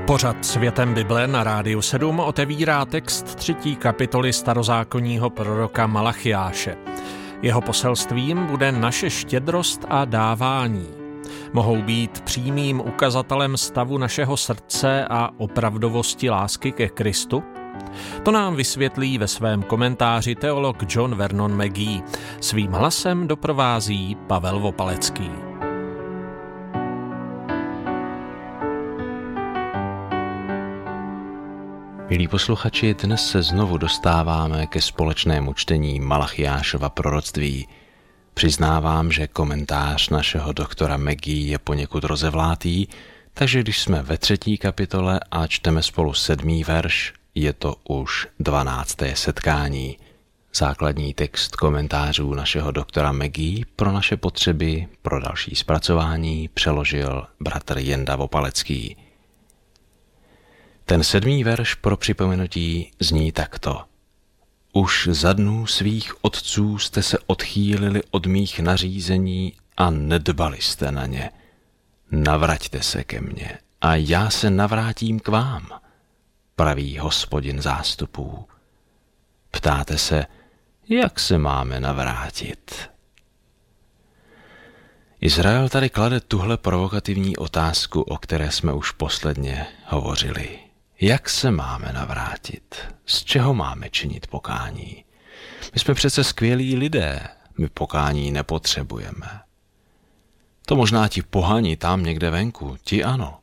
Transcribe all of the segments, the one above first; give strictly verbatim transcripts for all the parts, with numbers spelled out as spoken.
Pořad Světem Bible na Rádiu sedm otevírá text třetí kapitoly starozákonního proroka Malachiáše. Jeho poselstvím bude naše štědrost a dávání. Mohou být přímým ukazatelem stavu našeho srdce a opravdovosti lásky ke Kristu? To nám vysvětlí ve svém komentáři teolog John Vernon McGee. Svým hlasem doprovází Pavel Vopalecký. Milí posluchači, dnes se znovu dostáváme ke společnému čtení Malachiášova proroctví. Přiznávám, že komentář našeho doktora McGee je poněkud rozevlátý, takže když jsme ve třetí kapitole a čteme spolu sedmý verš, je to už dvanácté setkání. Základní text komentářů našeho doktora McGee pro naše potřeby, pro další zpracování přeložil bratr Jenda Vopalecký. Ten sedmý verš pro připomenutí zní takto. Už za dnů svých otců jste se odchýlili od mých nařízení a nedbali jste na ně. Navraťte se ke mně a já se navrátím k vám, praví Hospodin zástupů. Ptáte se, jak se máme navrátit? Izrael tady klade tuhle provokativní otázku, o které jsme už posledně hovořili. Jak se máme navrátit? Z čeho máme činit pokání? My jsme přece skvělí lidé, my pokání nepotřebujeme. To možná ti pohani tam někde venku, ti ano.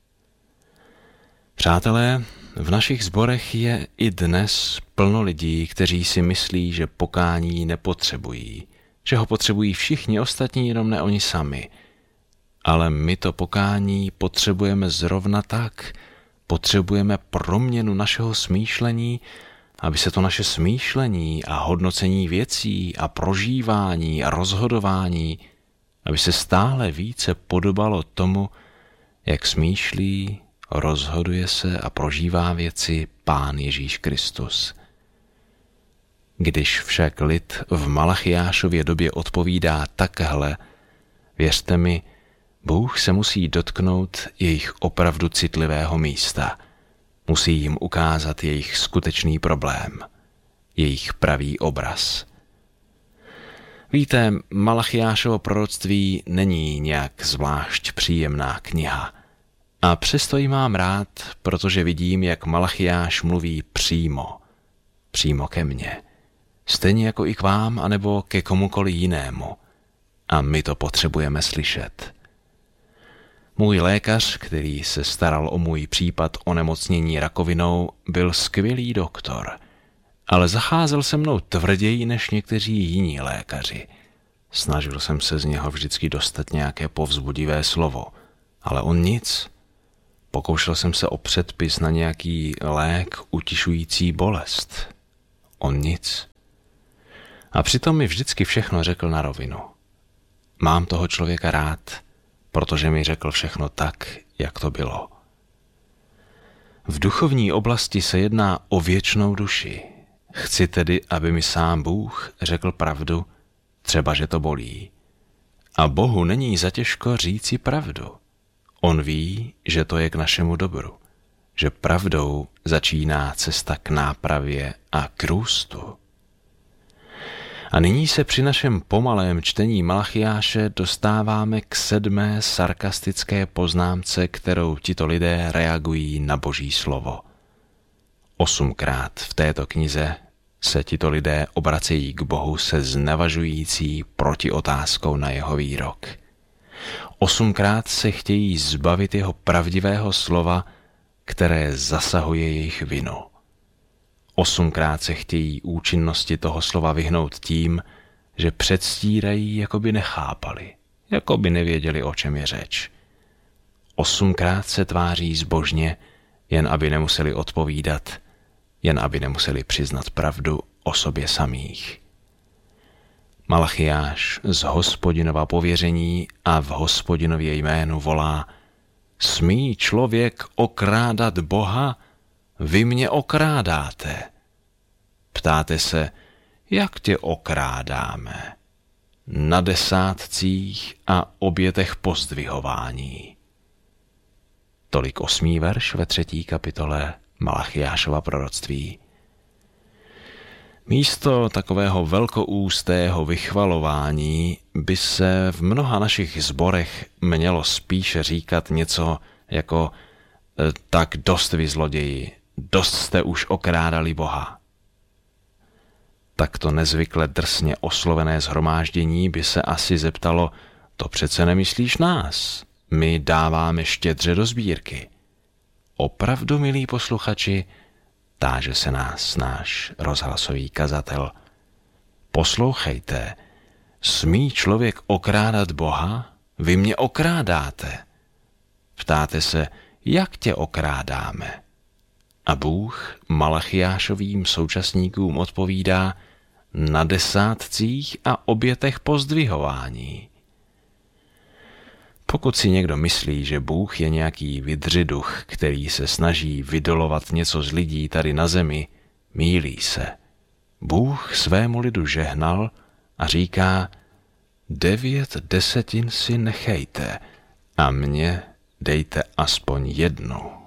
Přátelé, v našich sborech je i dnes plno lidí, kteří si myslí, že pokání nepotřebují, že ho potřebují všichni ostatní, jenom ne oni sami. Ale my to pokání potřebujeme zrovna tak. Potřebujeme proměnu našeho smýšlení, aby se to naše smýšlení a hodnocení věcí a prožívání a rozhodování, aby se stále více podobalo tomu, jak smýšlí, rozhoduje se a prožívá věci Pán Ježíš Kristus. Když však lid v Malachiášově době odpovídá takhle, věřte mi, Bůh se musí dotknout jejich opravdu citlivého místa. Musí jim ukázat jejich skutečný problém, jejich pravý obraz. Víte, Malachiášovo proroctví není nějak zvlášť příjemná kniha. A přesto ji mám rád, protože vidím, jak Malachiáš mluví přímo. Přímo ke mně. Stejně jako i k vám, anebo ke komukoli jinému. A my to potřebujeme slyšet. Můj lékař, který se staral o můj případ onemocnění rakovinou, byl skvělý doktor, ale zacházel se mnou tvrději než někteří jiní lékaři. Snažil jsem se z něho vždycky dostat nějaké povzbudivé slovo, ale on nic. Pokoušel jsem se o předpis na nějaký lék utišující bolest. On nic. A přitom mi vždycky všechno řekl na rovinu. Mám toho člověka rád, protože mi řekl všechno tak, jak to bylo. V duchovní oblasti se jedná o věčnou duši. Chci tedy, aby mi sám Bůh řekl pravdu, třeba že to bolí. A Bohu není zatěžko říci pravdu. On ví, že to je k našemu dobru, že pravdou začíná cesta k nápravě a k růstu. A nyní se při našem pomalém čtení Malachiáše dostáváme k sedmé sarkastické poznámce, kterou tito lidé reagují na Boží slovo. Osmkrát v této knize se tito lidé obracejí k Bohu se znevažující protiotázkou na jeho výrok. Osmkrát se chtějí zbavit jeho pravdivého slova, které zasahuje jejich vinu. Osmkrát se chtějí účinnosti toho slova vyhnout tím, že předstírají, jako by nechápali, jako by nevěděli, o čem je řeč. Osmkrát se tváří zbožně, jen aby nemuseli odpovídat, jen aby nemuseli přiznat pravdu o sobě samých. Malachiáš z Hospodinova pověření a v Hospodinově jménu volá: Smí člověk okrádat Boha? Vy mě okrádáte. Ptáte se, jak tě okrádáme? Na desátcích a obětech pozdvihování. Tolik osmý verš ve třetí kapitole Malachiášova proroctví. Místo takového velkoústého vychvalování by se v mnoha našich sborech mělo spíše říkat něco jako tak dost vy zloději, dost jste už okrádali Boha. Takto nezvykle drsně oslovené shromáždění by se asi zeptalo, to přece nemyslíš nás, my dáváme štědře do sbírky. Opravdu, milí posluchači, táže se nás náš rozhlasový kazatel. Poslouchejte, smí člověk okrádat Boha? Vy mě okrádáte. Ptáte se, jak tě okrádáme? A Bůh Malachiášovým současníkům odpovídá na desátcích a obětech pozdvihování. Pokud si někdo myslí, že Bůh je nějaký vydřiduch, který se snaží vydolovat něco z lidí tady na zemi, mýlí se. Bůh svému lidu žehnal a říká, devět desetin si nechejte a mně dejte aspoň jednu.